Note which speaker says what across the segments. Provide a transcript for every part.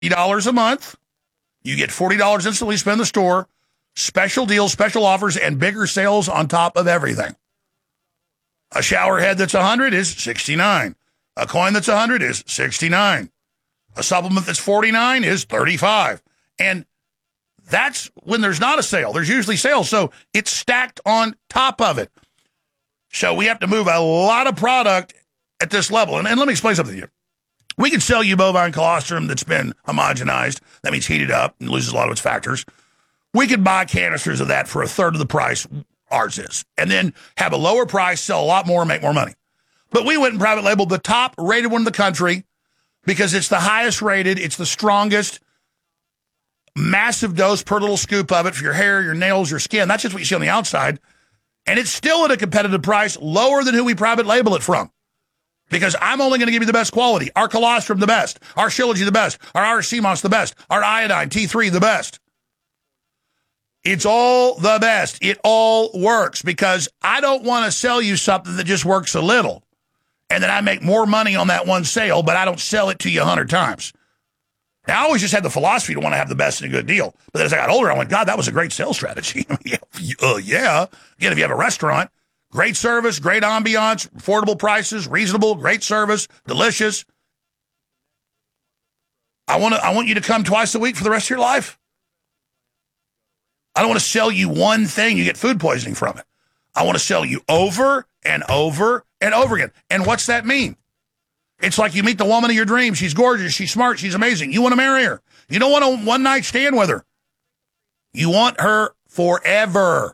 Speaker 1: $80 a month. You get $40 instantly spent in the store, special deals, special offers, and bigger sales on top of everything. A shower head that's $100 is $69. A coin that's $100 is $69. A supplement that's $49 is $35. And that's when there's not a sale. There's usually sales, so it's stacked on top of it. So we have to move a lot of product at this level. And let me explain something to you. We can sell you bovine colostrum that's been homogenized. That means heated up and loses a lot of its factors. We could buy canisters of that for a third of the price ours is, and then have a lower price, sell a lot more, and make more money. But we went and private labeled the top rated one in the country because it's the highest rated, it's the strongest, massive dose per little scoop of it for your hair, your nails, your skin. That's just what you see on the outside. And it's still at a competitive price, lower than who we private label it from. Because I'm only going to give you the best quality. Our colostrum, the best. Our Shilajit, the best. Our Irish sea moss, the best. Our iodine, T3, the best. It's all the best. It all works because I don't want to sell you something that just works a little. And then I make more money on that one sale, but I don't sell it to you 100 times. Now, I always just had the philosophy to want to have the best and a good deal. But then as I got older, I went, God, that was a great sales strategy. Yeah. Again, if you have a restaurant, great service, great ambiance, affordable prices, reasonable, great service, delicious. I want you to come twice a week for the rest of your life. I don't want to sell you one thing you get food poisoning from it. I want to sell you over and over and over again. And what's that mean? It's like you meet the woman of your dreams. She's gorgeous. She's smart. She's amazing. You want to marry her. You don't want a one-night stand with her. You want her forever.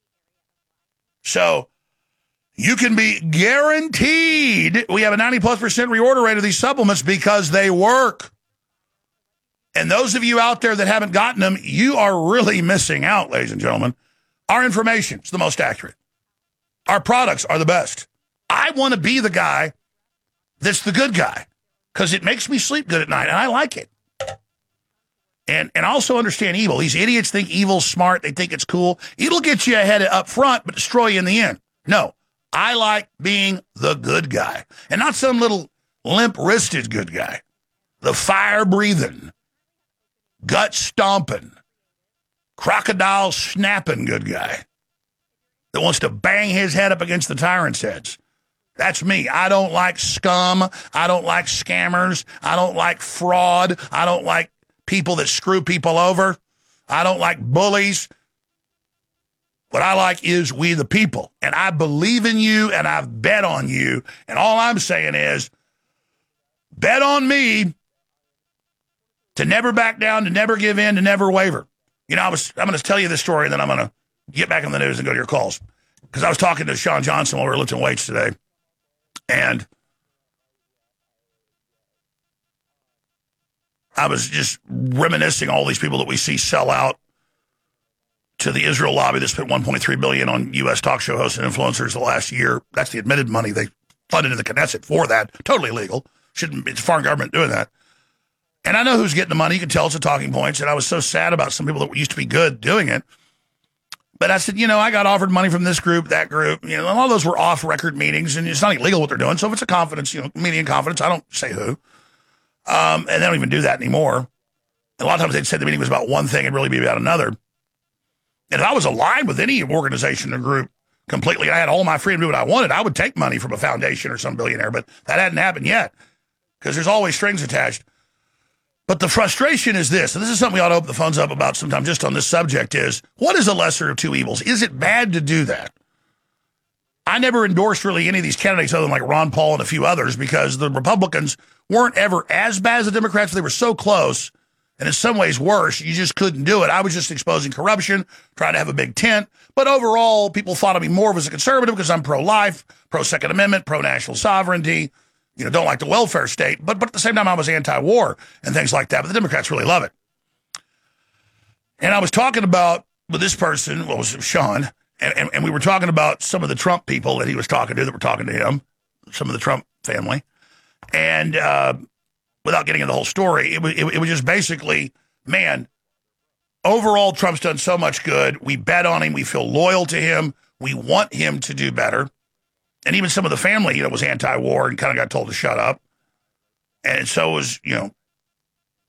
Speaker 1: So you can be guaranteed we have a 90+% reorder rate of these supplements because they work. And those of you out there that haven't gotten them, you are really missing out, ladies and gentlemen. Our information is the most accurate. Our products are the best. I want to be the guy that's the good guy because it makes me sleep good at night, and I like it. And I also understand evil. These idiots think evil's smart. They think it's cool. It'll get you ahead up front, but destroy you in the end. No, I like being the good guy, and not some little limp-wristed good guy. The fire-breathing, gut-stomping, crocodile-snapping good guy that wants to bang his head up against the tyrant's heads. That's me. I don't like scum. I don't like scammers. I don't like fraud. I don't like people that screw people over. I don't like bullies. What I like is we the people. And I believe in you, and I've bet on you. And all I'm saying is, bet on me to never back down, to never give in, to never waver. You know, I'm going to tell you this story, and then I'm going to get back on the news and go to your calls. Because I was talking to Sean Johnson while we were lifting weights today. And I was just reminiscing all these people that we see sell out to the Israel lobby that spent $1.3 billion on U.S. talk show hosts and influencers the last year. That's the admitted money they funded in the Knesset for that. Totally illegal. Shouldn't be the foreign government doing that. And I know who's getting the money. You can tell it's the talking points. And I was so sad about some people that used to be good doing it. But I said, you know, I got offered money from this group, that group. You know, all those were off-record meetings, and it's not illegal what they're doing. So if it's a confidence, you know, meeting in confidence, I don't say who. And they don't even do that anymore. And a lot of times they'd say the meeting was about one thing and really be about another. And if I was aligned with any organization or group completely, and I had all my freedom to do what I wanted, I would take money from a foundation or some billionaire. But that hadn't happened yet because there's always strings attached. But the frustration is this, and this is something we ought to open the phones up about sometime just on this subject, is what is a lesser of two evils? Is it bad to do that? I never endorsed really any of these candidates other than like Ron Paul and a few others because the Republicans weren't ever as bad as the Democrats. They were so close, and in some ways worse. You just couldn't do it. I was just exposing corruption, trying to have a big tent. But overall, people thought of me more as a conservative because I'm pro-life, pro-Second Amendment, pro-national sovereignty. You know, don't like the welfare state, but at the same time, I was anti-war and things like that. But the Democrats really love it. And I was talking about with this person, what was it, Sean, and we were talking about some of the Trump people that he was talking to that were talking to him, some of the Trump family. And without getting into the whole story, it was just basically, man, overall, Trump's done so much good. We bet on him. We feel loyal to him. We want him to do better. And even some of the family, you know, was anti-war and kind of got told to shut up. And so was, you know,